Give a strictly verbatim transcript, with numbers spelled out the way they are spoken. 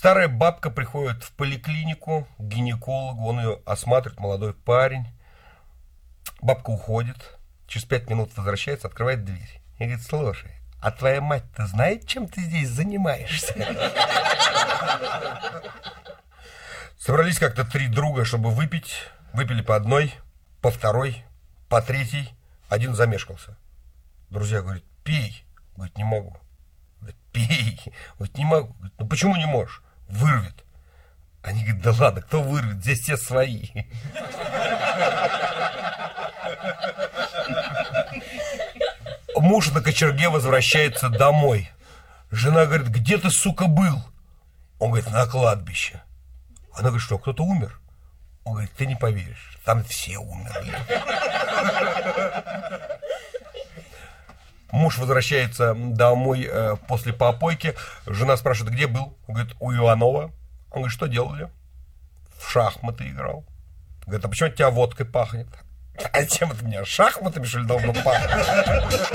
Старая бабка приходит в поликлинику к гинекологу, он ее осматривает, молодой парень. Бабка уходит, через пять минут возвращается, открывает дверь. И говорит: слушай, а твоя мать-то знает, чем ты здесь занимаешься? Собрались как-то три друга, чтобы выпить. Выпили по одной, по второй, по третьей. Один замешкался. Друзья говорят: пей. Говорит: не могу. Говорит: пей. Говорит: не могу. Говорит: ну почему не можешь? Вырвет. Они говорят: да ладно, кто вырвет? Здесь все свои. Муж на кочерге возвращается домой. Жена говорит: где ты, сука, был? Он говорит: на кладбище. Она говорит: что, кто-то умер? Он говорит: ты не поверишь, там все умерли. Муж возвращается домой э, после попойки. Жена спрашивает: где был? Он говорит: у Иванова. Он говорит: что делали? В шахматы играл. Говорит: а почему от тебя водкой пахнет? А чем это меня? Шахматами, что ли, должно пахнуть?